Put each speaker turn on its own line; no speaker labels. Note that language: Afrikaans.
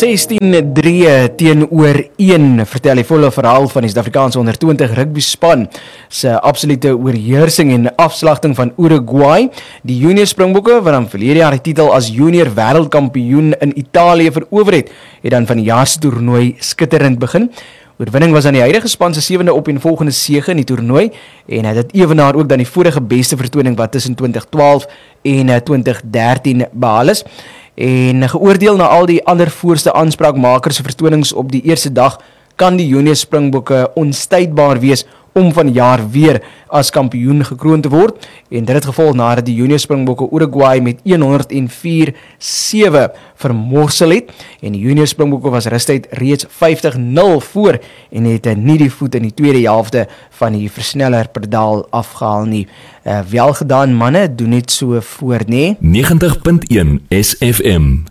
16-3 teenoor 1 vertel die volle verhaal van die Suid-Afrikaanse onder 20 rugby span se absolute oorheersing en afslagting van Uruguay. Die junior Springbokke wat dan verlede jaar die titel as junior wêreldkampioen in Italië verower het dan van die jaar se toernooi skitterend begin. Oorwinning was aan die huidige span se 7de opeenvolgende sege in die toernooi en dit ewenaar ook dan die vorige beste vertoning wat tussen 2012 en 2013 behaal is. En geoordeel na al die ander voorste aanspraakmakers se vertonings op die eerste dag, kan die junior Springbokke onstuitbaar wees om van jaar weer as kampioen gekroon te word. En dit het gevolg nadat die junior Springbokke Uruguay met 104-7 vermorsel het. En die junior Springbokke was rustijd reeds 50-0 voor en het nie die voet in die tweede helfte van die versneller pedaal afgehaal nie. Wel gedaan manne, doen net so voor, nee?
90.1 SFM